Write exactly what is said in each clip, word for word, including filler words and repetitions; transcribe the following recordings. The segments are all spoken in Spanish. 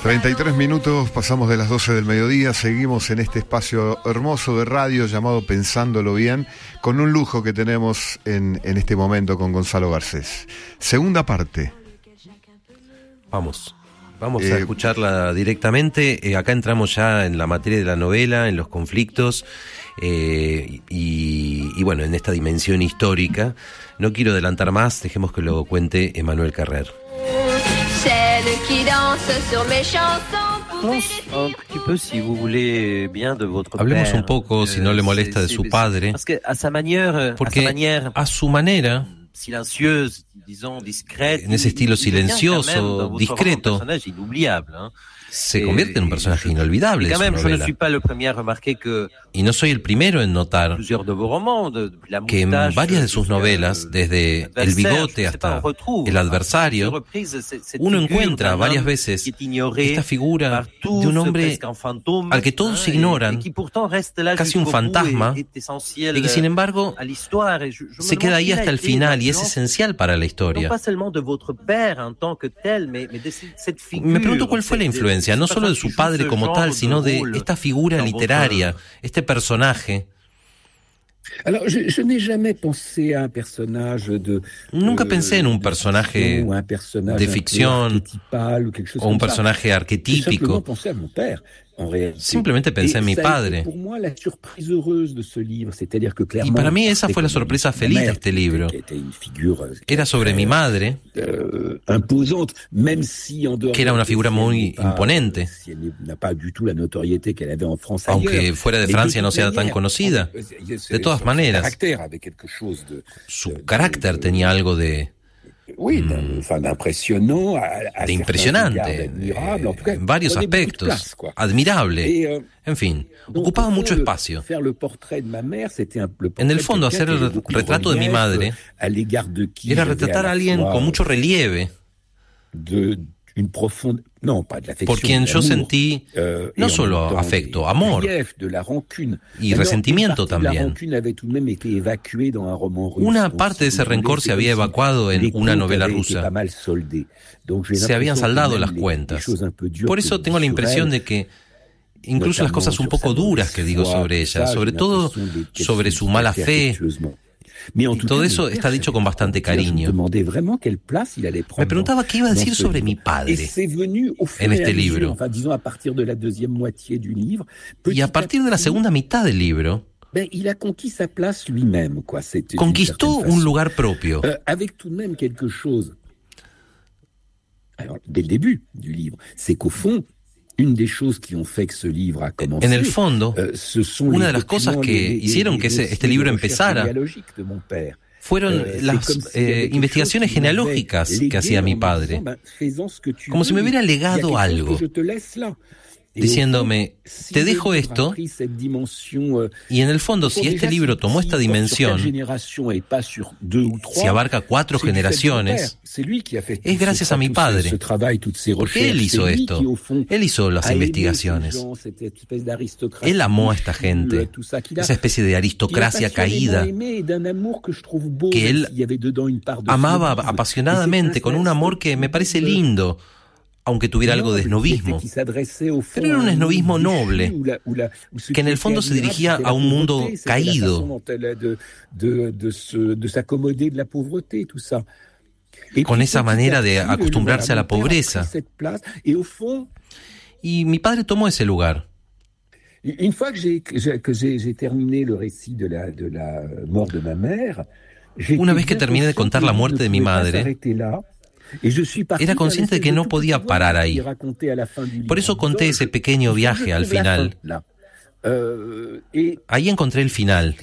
treinta y tres minutos, pasamos de las doce del mediodía, seguimos en este espacio hermoso de radio llamado Pensándolo Bien, con un lujo que tenemos en, en este momento con Gonzalo Garcés. Segunda parte. Vamos, vamos Eh, a escucharla directamente. Eh, acá entramos ya en la materia de la novela, en los conflictos, eh, y, y bueno, en esta dimensión histórica. No quiero adelantar más, dejemos que lo cuente Emmanuel Carrer. Hablemos un poco, si no le molesta, de su padre, porque a su manera, en ese estilo silencioso, discreto, se convierte en un personaje inolvidable de su novela. Y no soy el primero en notar que en varias de sus novelas, desde El bigote hasta El adversario, uno encuentra varias veces esta figura de un hombre al que todos ignoran, casi un fantasma, y que sin embargo se queda ahí hasta el final y es esencial para la historia. Me pregunto cuál fue la influencia, no solo de su padre como tal, sino de esta figura literaria, este personaje. Alors, je, je n'ai jamais pensé a un personnage de, Nunca pensé en un personaje un personnage de ficción o un personaje arquetípico. Simplemente pensé en mi padre. Y para mí esa fue la sorpresa feliz de este libro. Era sobre mi madre, que era una figura muy imponente, aunque fuera de Francia no sea tan conocida. De todas maneras, su carácter tenía algo de... de impresionante, en varios aspectos, admirable, en fin, ocupaba mucho espacio. En el fondo, hacer el retrato de mi madre era retratar a alguien con mucho relieve, por quien yo sentí no solo afecto, amor y resentimiento también. Una parte de ese rencor se había evacuado en una novela rusa. Se habían saldado las cuentas. Por eso tengo la impresión de que incluso las cosas un poco duras que digo sobre ella, sobre todo sobre su mala fe, y todo eso está dicho con bastante cariño. Me preguntaba qué iba a decir sobre mi padre en este libro. Y a partir de la segunda mitad del libro, conquistó un lugar propio. En el fondo, una de las cosas que hicieron que ese, este libro empezara fueron las eh, investigaciones genealógicas que hacía mi padre, como si me hubiera legado algo, diciéndome, te dejo esto, y en el fondo, si este libro tomó esta dimensión, si abarca cuatro generaciones, es gracias a mi padre, porque él hizo esto, él hizo las investigaciones, él amó a esta gente, esa especie de aristocracia caída, que él amaba apasionadamente, con un amor que me parece lindo, aunque tuviera algo de esnovismo. Pero era un esnovismo noble, que en el fondo se dirigía a un mundo caído, con esa manera de acostumbrarse a la pobreza. Y mi padre tomó ese lugar. Una vez que terminé de contar la muerte de mi madre, era consciente de que no podía parar ahí. Por eso conté ese pequeño viaje al final. Ahí encontré el final.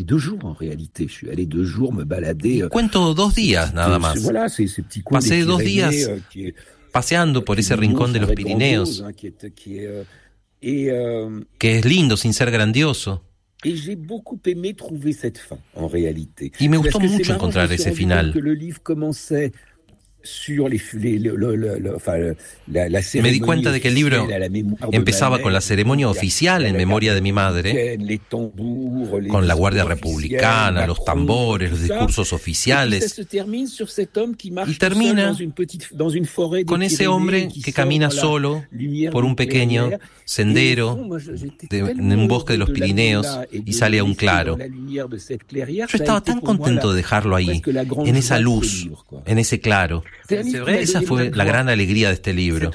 Y cuento dos días nada más. Pasé dos días paseando por ese rincón de los Pirineos, que es lindo sin ser grandioso. Y me gustó mucho encontrar ese final. Me di cuenta de que el libro empezaba con la ceremonia oficial en memoria de mi madre, con la Guardia Republicana, los tambores, los discursos oficiales, y termina con ese hombre que camina solo por un pequeño sendero de, en un bosque de los Pirineos y sale a un claro. Yo estaba tan contento de dejarlo ahí, en esa luz, en ese claro. Esa fue la gran alegría de este libro.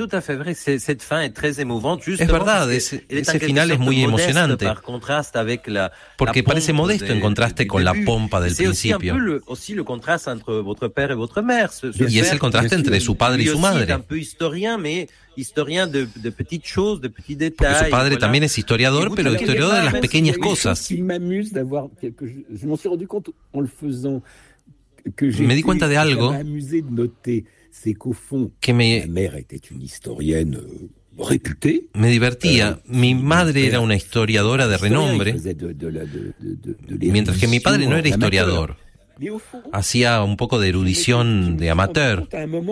Es verdad, ese, ese final es muy emocionante, porque parece modesto en contraste con la pompa del principio. Y es el contraste entre su padre y su madre. Porque su padre también es historiador, pero historiador de las pequeñas cosas. Me di cuenta de algo que me, me divertía. Mi madre era una historiadora de renombre, mientras que mi padre no era historiador. Hacía un poco de erudición de amateur.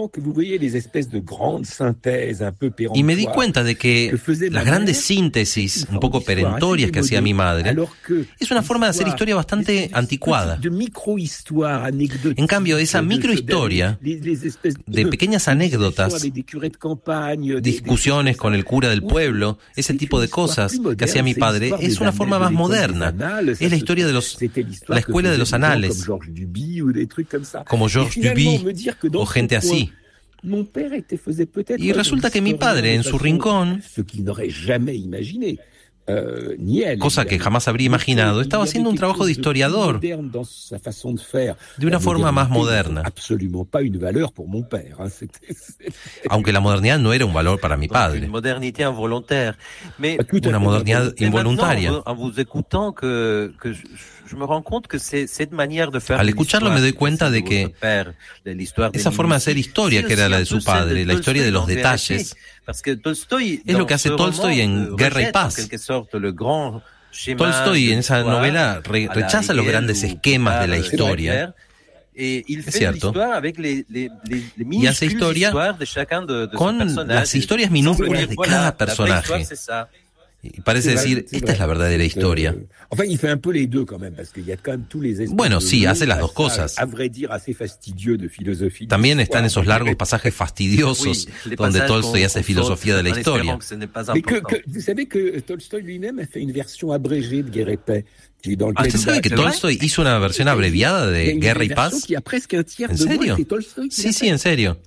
Y me di cuenta de que las grandes síntesis, un poco perentorias que hacía mi madre, es una forma de hacer historia bastante anticuada. En cambio, esa microhistoria de pequeñas anécdotas, discusiones con el cura del pueblo, ese tipo de cosas que hacía mi padre, es una forma más moderna. Es la historia de los, la escuela de los anales, como Georges Duby o gente así. Y resulta que mi padre, en su rincón, cosa que jamás habría imaginado, estaba haciendo un trabajo de historiador de una forma más moderna. Aunque la modernidad no era un valor para mi padre. Una modernidad involuntaria. Al escucharlo me doy cuenta de que esa forma de hacer historia, que era la de su padre, la historia de los detalles, es lo que hace Tolstoy en Guerra y Paz. Tolstoy en esa novela re- rechaza los grandes esquemas de la historia. Es cierto. Y hace historia con las historias minúsculas de cada personaje. Y parece decir, esta es la verdadera historia. Bueno, sí, hace las dos cosas. También están esos largos pasajes fastidiosos donde Tolstoy hace filosofía de la historia. Ah, ¿usted sabe que Tolstoy hizo una versión abreviada de Guerra y Paz? ¿En serio? Sí, sí, en serio.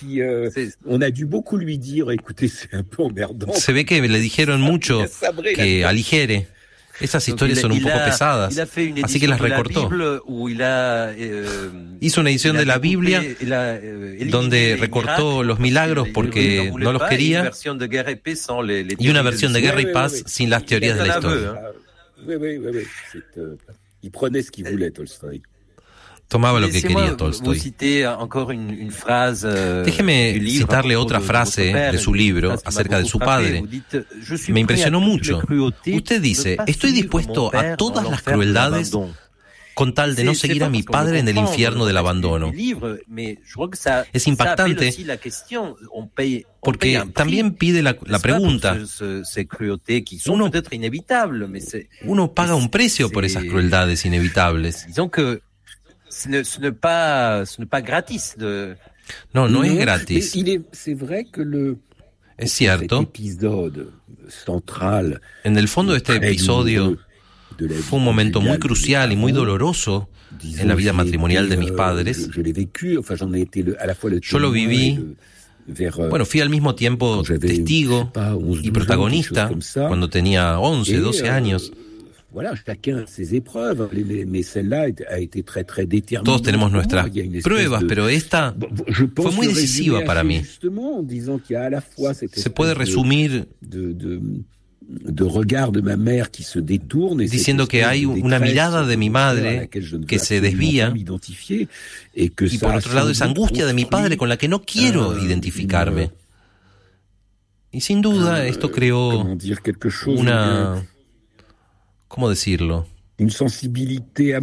Se ve que le dijeron mucho que aligere. Esas historias son un poco pesadas, así que las recortó. Hizo una edición de la Biblia donde recortó los milagros porque no los quería, y una versión de Guerra y Paz sin las teorías de la historia. Tomaba lo que quería Tolstoy. Déjeme citarle otra frase de su libro acerca de su padre. Me impresionó mucho. Usted dice, estoy dispuesto a todas las crueldades con tal de no seguir a mi padre en el infierno del abandono. Es impactante porque también pide la, la pregunta. Uno, uno paga un precio por esas crueldades inevitables. No, no es gratis. Es cierto. En el fondo, este episodio fue un momento muy crucial y muy doloroso en la vida matrimonial de mis padres. Yo lo viví, bueno, fui al mismo tiempo testigo y protagonista cuando tenía once, doce años. Todos tenemos nuestras pruebas, pero esta fue muy decisiva para mí. Se puede resumir diciendo que hay una mirada de mi madre que se desvía y por otro lado esa angustia de mi padre con la que no quiero identificarme. Y sin duda esto creó una... ¿cómo decirlo? Una sensibilidad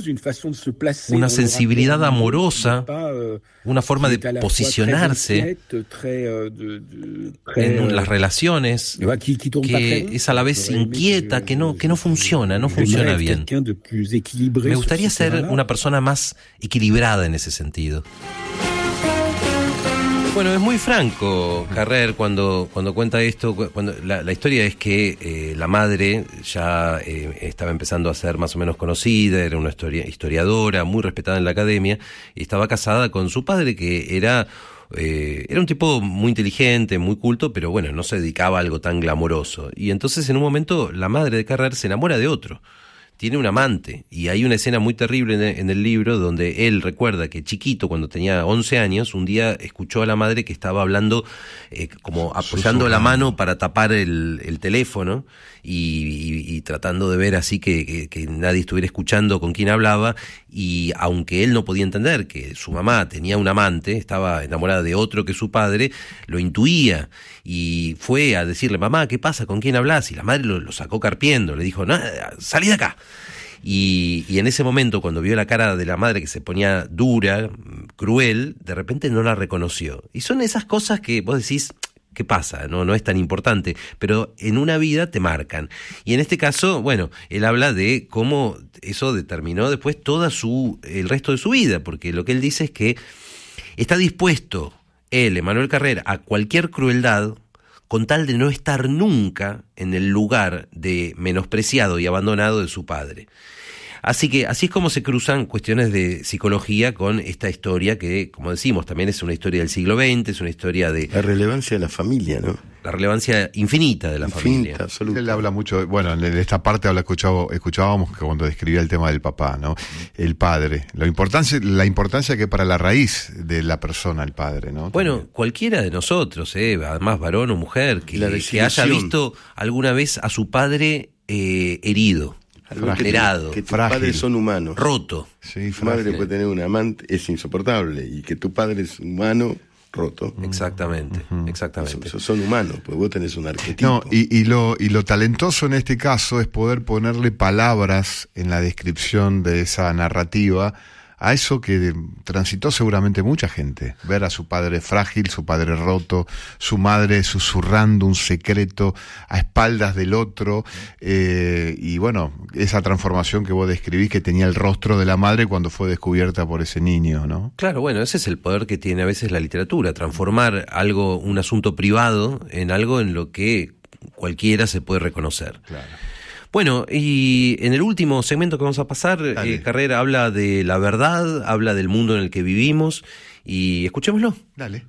amorosa, una forma de posicionarse en las relaciones que es a la vez inquieta, que no, que no funciona, no funciona bien. Me gustaría ser una persona más equilibrada en ese sentido. Bueno, es muy franco Carrer cuando, cuando cuenta esto. Cuando la, la historia es que eh, la madre ya eh, estaba empezando a ser más o menos conocida, era una historia, historiadora, muy respetada en la academia, y estaba casada con su padre, que era, eh, era un tipo muy inteligente, muy culto, pero bueno, no se dedicaba a algo tan glamoroso. Y entonces en un momento la madre de Carrer se enamora de otro. Tiene un amante, y hay una escena muy terrible en el, en el libro donde él recuerda que chiquito, cuando tenía once años, un día escuchó a la madre que estaba hablando, eh, como apoyando la mano para tapar el, el teléfono y, y, y tratando de ver así que, que, que nadie estuviera escuchando con quién hablaba, y aunque él no podía entender que su mamá tenía un amante, estaba enamorada de otro que su padre, lo intuía y fue a decirle: mamá, ¿qué pasa? ¿Con quién hablas? Y la madre lo, lo sacó carpiendo, le dijo: nada, salí de acá. Y, y en ese momento, cuando vio la cara de la madre que se ponía dura, cruel, de repente no la reconoció. Y son esas cosas que vos decís: ¿qué pasa? No, no es tan importante, pero en una vida te marcan. Y en este caso, bueno, él habla de cómo eso determinó después toda su, el resto de su vida, porque lo que él dice es que está dispuesto, él, Emmanuel Carrer, a cualquier crueldad con tal de no estar nunca en el lugar de menospreciado y abandonado de su padre. Así que así es como se cruzan cuestiones de psicología con esta historia que, como decimos, también es una historia del siglo veinte, es una historia de... La relevancia de la familia, ¿no? La relevancia infinita de la infinita, familia. Absoluta. Él habla mucho, bueno, en esta parte habla, escuchado, escuchábamos que cuando describía el tema del papá, ¿no? El padre, la importancia, la importancia que para la raíz de la persona el padre, ¿no? Bueno, También. Cualquiera de nosotros, ¿eh? Además varón o mujer, que, que haya visto alguna vez a su padre eh, herido. Frágil, que tus padres son humanos, roto. Sí, tu madre puede tener un amante, es insoportable, y que tu padre es humano, roto. Exactamente, uh-huh. exactamente. Eso, eso son humanos, pues vos tenés un arquetipo. No, y, y, lo, y lo talentoso en este caso es poder ponerle palabras en la descripción de esa narrativa a eso que transitó seguramente mucha gente, ver a su padre frágil, su padre roto, su madre susurrando un secreto a espaldas del otro, eh, y bueno, esa transformación que vos describís que tenía el rostro de la madre cuando fue descubierta por ese niño, ¿no? Claro, bueno, ese es el poder que tiene a veces la literatura, transformar algo, un asunto privado, en algo en lo que cualquiera se puede reconocer. Claro. Bueno, y en el último segmento que vamos a pasar, eh, Carrer habla de la verdad, habla del mundo en el que vivimos, y escuchémoslo. Dale.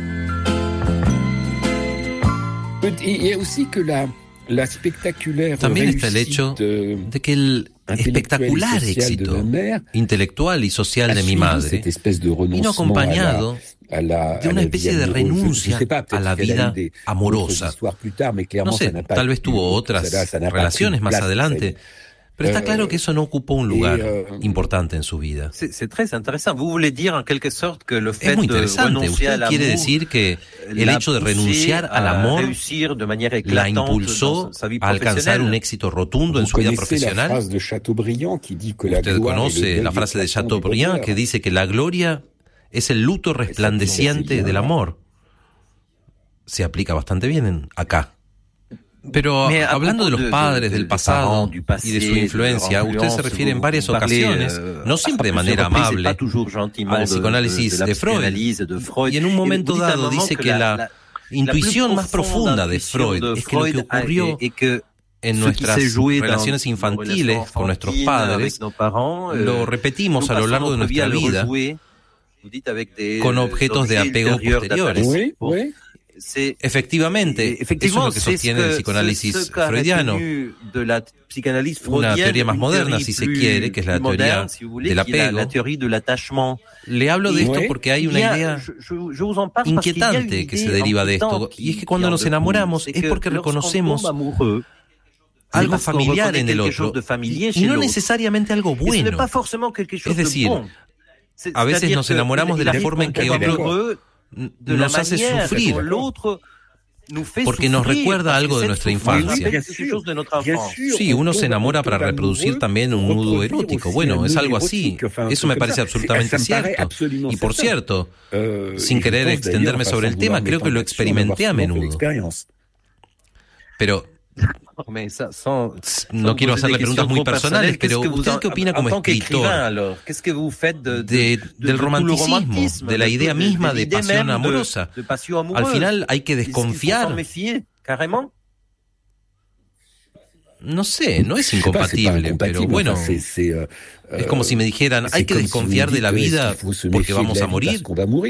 También está el hecho de que el espectacular éxito intelectual y social de mi madre vino acompañado de una especie de renuncia a la vida amorosa. No sé, tal vez tuvo otras relaciones más adelante, pero está claro que eso no ocupó un lugar importante en su vida. Es muy interesante. Usted quiere decir que el hecho de renunciar al amor la impulsó a alcanzar un éxito rotundo en su vida profesional. Usted conoce la frase de Chateaubriand que dice que la gloria es el luto resplandeciente del amor. Se aplica bastante bien en, acá. Pero hablando de los padres, del pasado y de su influencia, usted se refiere en varias ocasiones, no siempre de manera amable, al psicoanálisis de Freud. Y en un momento dado dice que la intuición más profunda de Freud es que lo que ocurrió en nuestras relaciones infantiles con nuestros padres lo repetimos a lo largo de nuestra vida con objetos de apego posteriores. Efectivamente, eso es lo que sostiene el psicoanálisis freudiano. Una teoría más moderna, si se quiere, que es la teoría del apego. Le hablo de esto porque hay una idea inquietante que se deriva de esto, y es que cuando nos enamoramos es porque reconocemos algo familiar en el otro, y no necesariamente algo bueno. Es decir, a veces nos enamoramos de la forma en que otro nos hace sufrir. porque nos recuerda algo de nuestra infancia. Sí, uno se enamora para reproducir también un nudo erótico. Bueno, es algo así. Eso me parece absolutamente cierto. Y por cierto, sin querer extenderme sobre el tema, creo que lo experimenté a menudo. Pero no quiero hacerle preguntas muy personales, pero ¿usted qué opina como escritor de, del romanticismo, de la idea misma de pasión amorosa? Al final hay que desconfiar. No sé, no es incompatible, pero bueno, es como si me dijeran, hay que desconfiar de la vida porque vamos a morir.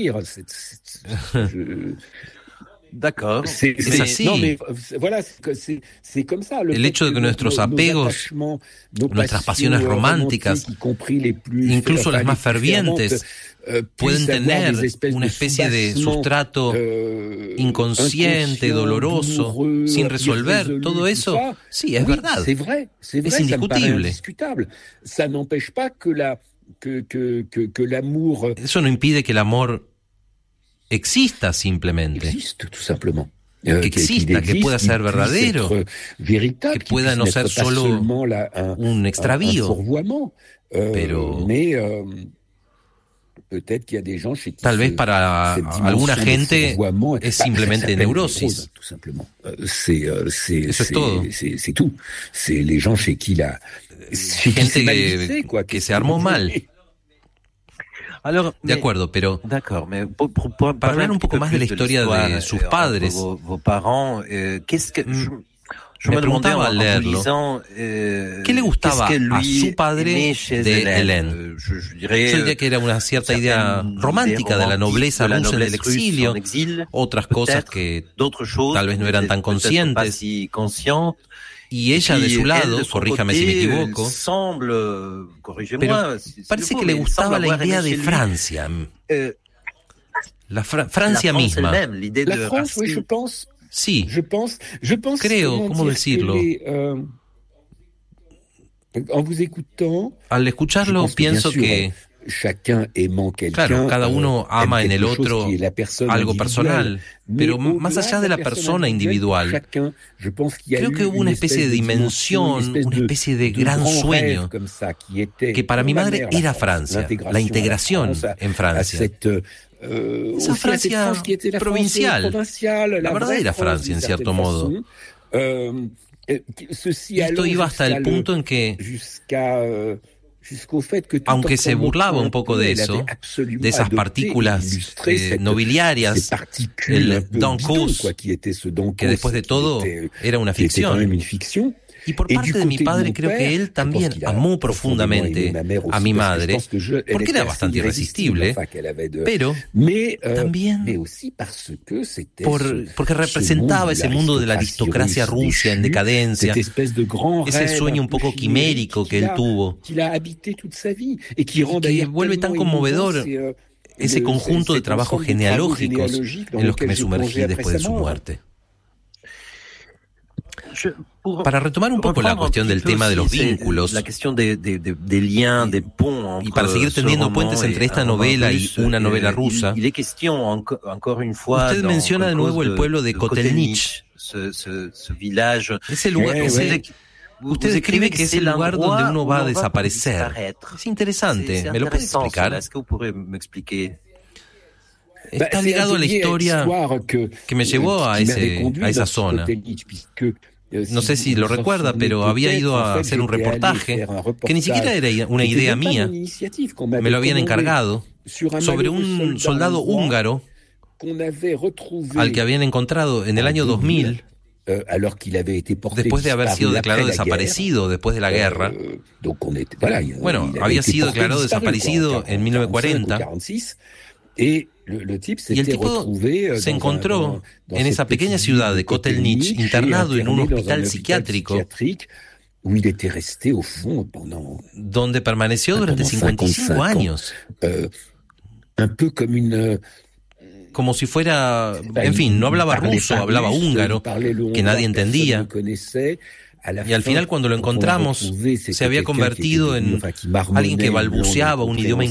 D'accord. Es así. El hecho de que nuestros apegos, nuestras pasiones románticas, incluso las más fervientes, pueden tener una especie de sustrato inconsciente, doloroso, sin resolver. Todo eso, sí, es verdad. Es indiscutible. Eso no impide que el amor exista simplemente. Existe, tout simplement. Que exista, que pueda ser verdadero, que pueda no ser solo un extravío. Pero tal vez para alguna gente es simplemente neurosis. Eso es todo. Gente que, que se armó mal. De acuerdo, pero para hablar un poco más de la historia de sus padres, me preguntaba al leerlo, ¿qué le gustaba a su padre de Hélène? Yo diría que era una cierta idea romántica de la nobleza rusa en el exilio, otras cosas que tal vez no eran tan conscientes. Y ella de su lado, corríjame si me equivoco, pero parece que le gustaba la idea de Francia, la Fra- Francia misma. Sí, creo, ¿cómo decirlo? Al escucharlo pienso que, claro, cada uno ama en el otro algo personal, pero más allá de la persona individual, creo que hubo una especie de dimensión, una especie de gran sueño, que para mi madre era Francia, la integración en Francia. Esa Francia provincial, la verdadera Francia, en cierto modo. Y esto iba hasta el punto en que, aunque se burlaba un poco de eso, de esas partículas eh, nobiliarias, el Don Cous, que después de todo era una ficción. Y por parte de mi padre creo que él también amó profundamente a mi madre, porque era bastante irresistible, pero también por, porque representaba ese mundo de la aristocracia rusa en decadencia, ese sueño un poco quimérico que él tuvo, y que vuelve tan conmovedor ese conjunto de trabajos genealógicos en los que me sumergí después de su muerte. Para retomar un poco la cuestión del tema de los vínculos, y para seguir tendiendo puentes entre esta novela y una novela rusa, usted menciona de nuevo el pueblo de Kotelnich. Ese lugar, ese, usted describe que es el lugar donde uno va a desaparecer. Es interesante, ¿me lo puede explicar? Está ligado a la historia que me llevó a, ese, a esa zona. No sé si lo recuerda, pero había ido a hacer un reportaje que ni siquiera era una idea mía. Me lo habían encargado sobre un soldado húngaro al que habían encontrado en el año dos mil, después de haber sido declarado desaparecido después de la guerra. Bueno, había sido declarado desaparecido en mil novecientos cuarenta. Y el tipo se encontró en esa pequeña ciudad de Kotelnich, internado en un hospital psiquiátrico, donde permaneció durante cincuenta y cinco años. Como si fuera, en fin, no hablaba ruso, hablaba húngaro, que nadie entendía. Y al final, cuando lo encontramos, se había convertido en alguien que balbuceaba un idioma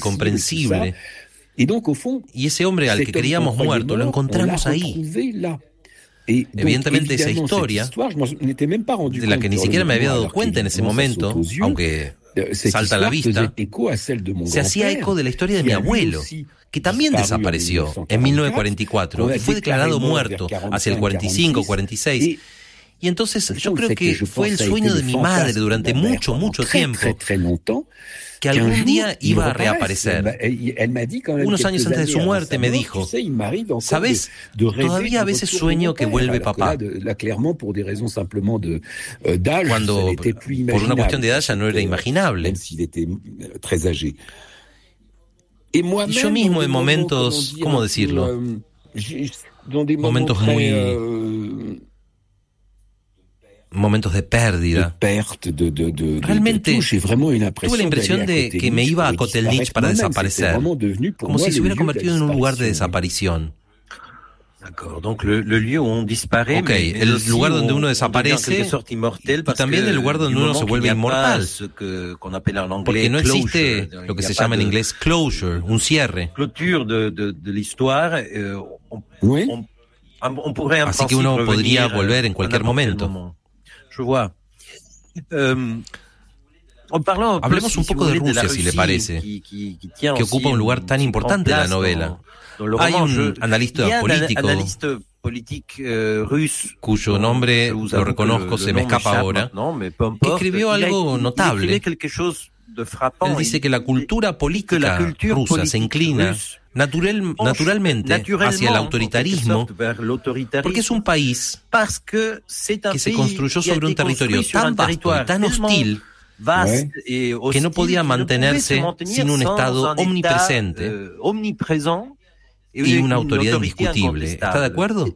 incomprensible. Y ese hombre al que creíamos muerto, lo encontramos ahí. Evidentemente esa historia, de la que ni siquiera me había dado cuenta en ese momento, aunque salta a la vista, se hacía eco de la historia de mi abuelo, que también desapareció en mil novecientos cuarenta y cuatro y fue declarado muerto hacia el cuarenta y cinco, cuarenta y seis. Y entonces yo creo que fue el sueño de mi madre durante mucho, mucho tiempo, que algún día iba a reaparecer. Unos años antes de su muerte me dijo, ¿sabes? Todavía a veces sueño que vuelve papá. Cuando por una cuestión de edad ya no era imaginable. Y yo mismo en momentos, ¿cómo decirlo? Momentos muy... momentos de pérdida. Realmente tuve la impresión de que me iba a Kotelnitz para desaparecer, como si se hubiera convertido en un lugar de desaparición. Ok, el lugar donde uno desaparece y también el lugar donde uno se vuelve inmortal, porque no existe lo que se llama en inglés closure, un cierre. Así que uno podría volver en cualquier momento. Hablemos un poco de Rusia, si le parece, que ocupa un lugar tan importante en la novela. Hay un analista político cuyo nombre, lo reconozco, se me escapa ahora, que escribió algo notable. Él dice que la cultura política rusa se inclina natural, naturalmente hacia el autoritarismo porque es un país que se construyó sobre un territorio tan vasto y tan hostil que no podía mantenerse sin un Estado omnipresente y una autoridad indiscutible. ¿Está de acuerdo?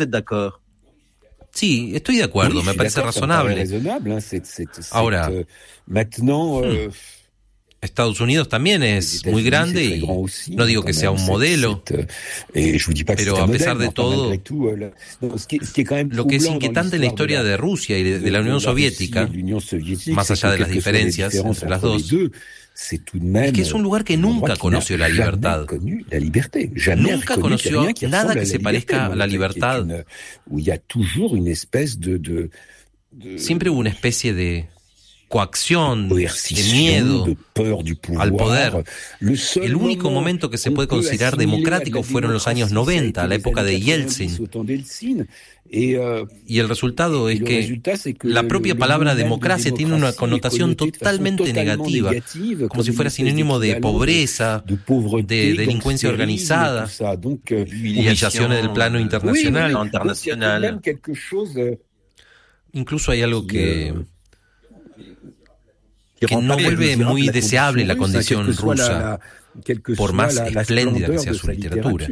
Sí, estoy de acuerdo, me parece razonable. Ahora, hmm, Estados Unidos también es muy grande y no digo que sea un modelo, pero a pesar de todo, lo que es inquietante en la historia de Rusia y de, de la Unión Soviética, más allá de las diferencias entre las dos, es que es un lugar que nunca conoció la libertad. Nunca conoció nada que se parezca a la libertad. Siempre hubo una especie de coacción, de miedo al poder. El único momento que se puede considerar democrático fueron los años noventa, la época de Yeltsin. Y el resultado es que la propia palabra democracia tiene una connotación totalmente negativa, como si fuera sinónimo de pobreza, de delincuencia organizada, humillaciones del plano internacional. Incluso hay algo que... que no vuelve muy deseable la condición rusa, por más espléndida que sea su literatura.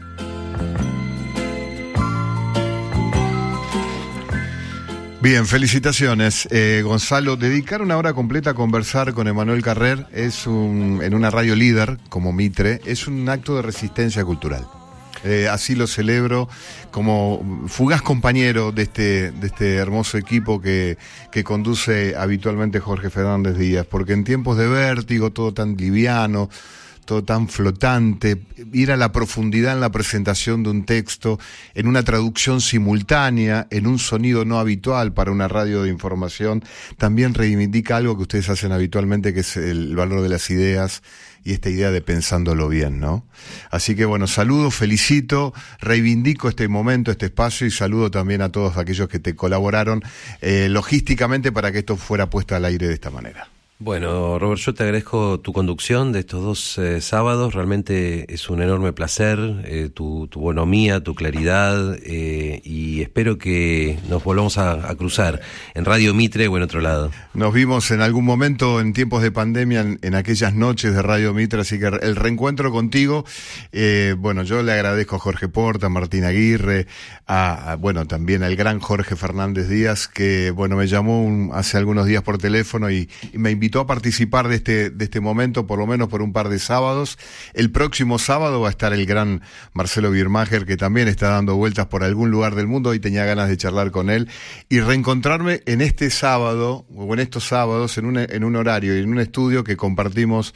Bien, felicitaciones. Eh, Gonzalo, dedicar una hora completa a conversar con Emmanuel Carrer es un, en una radio líder como Mitre, es un acto de resistencia cultural. Eh, así lo celebro como fugaz compañero de este, de este hermoso equipo que, que conduce habitualmente Jorge Fernández Díaz, porque en tiempos de vértigo, todo tan liviano, todo tan flotante, ir a la profundidad en la presentación de un texto, en una traducción simultánea, en un sonido no habitual para una radio de información, también reivindica algo que ustedes hacen habitualmente, que es el valor de las ideas y esta idea de pensándolo bien, ¿no? Así que bueno, saludo, felicito, reivindico este momento, este espacio y saludo también a todos aquellos que te colaboraron eh, logísticamente para que esto fuera puesto al aire de esta manera. Bueno, Robert, yo te agradezco tu conducción de estos dos eh, sábados. Realmente es un enorme placer, eh, tu, tu bonomía, tu claridad, eh, y espero que nos volvamos a, a cruzar en Radio Mitre o en otro lado. Nos vimos en algún momento en tiempos de pandemia, en, en aquellas noches de Radio Mitre, así que el reencuentro contigo, eh, bueno, yo le agradezco a Jorge Porta, a Martín Aguirre, a, a, bueno, también al gran Jorge Fernández Díaz, que, bueno, me llamó un, hace algunos días por teléfono y, y me invitó a participar de este, de este momento, por lo menos por un par de sábados. El próximo sábado va a estar el gran Marcelo Biermacher, que también está dando vueltas por algún lugar del mundo y tenía ganas de charlar con él y reencontrarme en este sábado, o en estos sábados, en un, en un horario y en un estudio que compartimos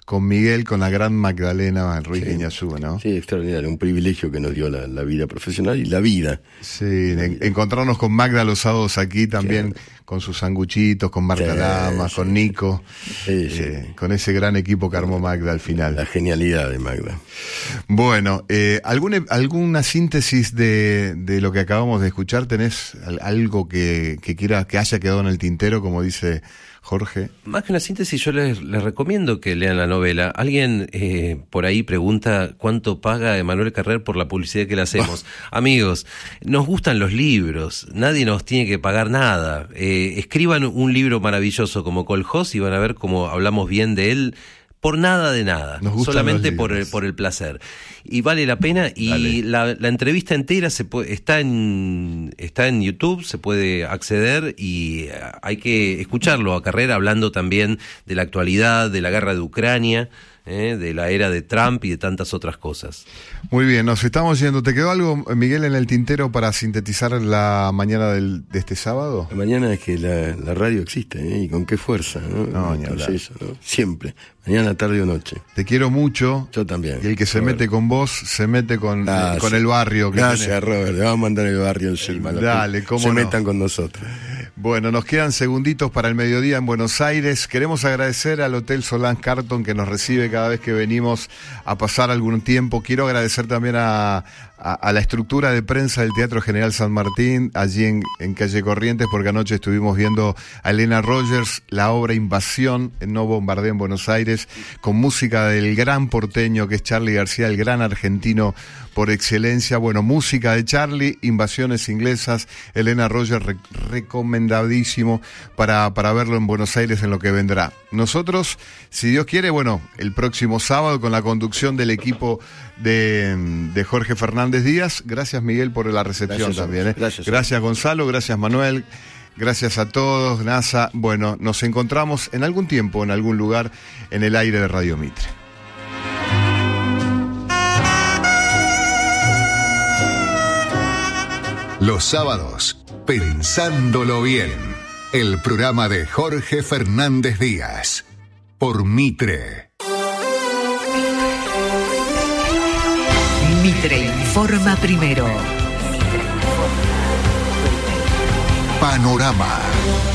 con Miguel, con la gran Magdalena Ruiz sí. Guiñazú, ¿no? Sí, extraordinario, un privilegio que nos dio la, la vida profesional y la vida. Sí, en, encontrarnos con Magda los sábados aquí también, sí. con sus sanguchitos, con Marta sí, Lamas, sí, con Nico, sí, sí. Eh, con ese gran equipo que armó Magda al final. La genialidad de Magda. Bueno, eh, ¿alguna, alguna síntesis de, de lo que acabamos de escuchar? ¿Tenés algo que, que quiera, que haya quedado en el tintero, como dice Jorge? Más que una síntesis, yo les, les recomiendo que lean la novela. Alguien eh, por ahí pregunta cuánto paga Emanuel Carrer por la publicidad que le hacemos. Amigos, nos gustan los libros, nadie nos tiene que pagar nada. Eh, escriban un libro maravilloso como Koljós y van a ver cómo hablamos bien de él. Por nada de nada, solamente por el, por el placer. Y vale la pena, y la, la entrevista entera se puede, está en está en YouTube, se puede acceder y hay que escucharlo a Carrer hablando también de la actualidad, de la guerra de Ucrania, eh, de la era de Trump y de tantas otras cosas. Muy bien, nos estamos yendo. ¿Te quedó algo, Miguel, en el tintero para sintetizar la mañana del, de este sábado? La mañana es que la, la radio existe, ¿eh? Y con qué fuerza, ¿no? No, ni hablar. Eso, ¿no? Siempre. Mañana, tarde o noche. Te quiero mucho. Yo también. Y el que se Robert. mete con vos, se mete con, eh, con el barrio. Que Gracias, tiene... Robert. Le vamos a mandar el barrio encima. Dale, cómo Se no. metan con nosotros. Bueno, nos quedan segunditos para el mediodía en Buenos Aires. Queremos agradecer al Hotel Solán Carton que nos recibe cada vez que venimos a pasar algún tiempo. Quiero agradecer también a, a, a la estructura de prensa del Teatro General San Martín, allí en, en Calle Corrientes, porque anoche estuvimos viendo a Elena Rogers, la obra Invasión en No Bombardeo en Buenos Aires, con música del gran porteño que es Charly García, el gran argentino por excelencia. Bueno, música de Charly, Invasiones Inglesas, Elena Rogers, re recomendadísimo para, para verlo en Buenos Aires en lo que vendrá. Nosotros, si Dios quiere, bueno, el próximo sábado con la conducción del equipo de, de Jorge Fernández Díaz. Gracias, Miguel, por la recepción gracias, también. ¿eh? Gracias, gracias, Gonzalo, gracias, Manuel. Gracias a todos, NASA. Bueno, nos encontramos en algún tiempo, en algún lugar, en el aire de Radio Mitre. Los sábados, Pensándolo Bien, el programa de Jorge Fernández Díaz, por Mitre. Mitre informa primero. Panorama.